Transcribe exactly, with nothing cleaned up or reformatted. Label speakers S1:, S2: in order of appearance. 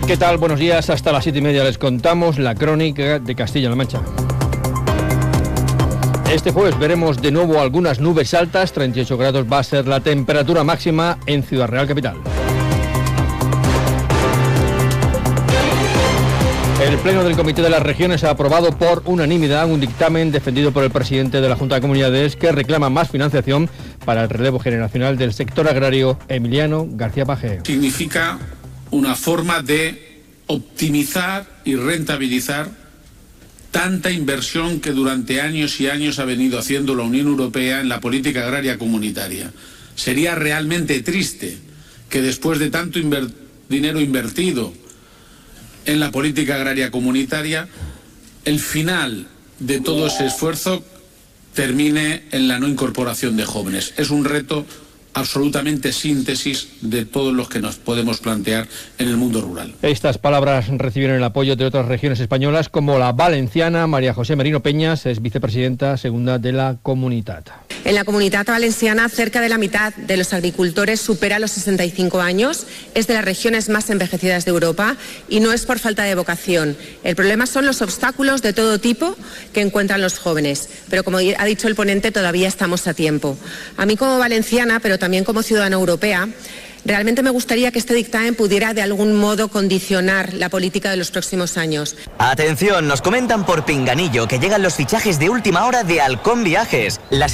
S1: ¿Qué tal? Buenos días. Hasta las siete y media les contamos la crónica de Castilla-La Mancha. Este jueves veremos de nuevo algunas nubes altas. treinta y ocho grados va a ser la temperatura máxima en Ciudad Real Capital. El Pleno del Comité de las Regiones ha aprobado por unanimidad un dictamen defendido por el presidente de la Junta de Comunidades que reclama más financiación para el relevo generacional del sector agrario, Emiliano García Paje.
S2: Significa una forma de optimizar y rentabilizar tanta inversión que durante años y años ha venido haciendo la Unión Europea en la política agraria comunitaria. Sería realmente triste que después de tanto inver- dinero invertido en la política agraria comunitaria, el final de todo ese esfuerzo termine en la no incorporación de jóvenes. Es un reto absolutamente síntesis de todos los que nos podemos plantear en el mundo rural.
S1: Estas palabras recibieron el apoyo de otras regiones españolas como la valenciana. María José Merino Peñas es vicepresidenta segunda de la Comunitat.
S3: En la Comunitat Valenciana, cerca de la mitad de los agricultores supera los sesenta y cinco años, es de las regiones más envejecidas de Europa y no es por falta de vocación. El problema son los obstáculos de todo tipo que encuentran los jóvenes, pero como ha dicho el ponente, todavía estamos a tiempo. A mí como valenciana, pero también como ciudadana europea, realmente me gustaría que este dictamen pudiera de algún modo condicionar la política de los próximos años.
S4: Atención, nos comentan por Pinganillo que llegan los fichajes de última hora de Halcón Viajes. Las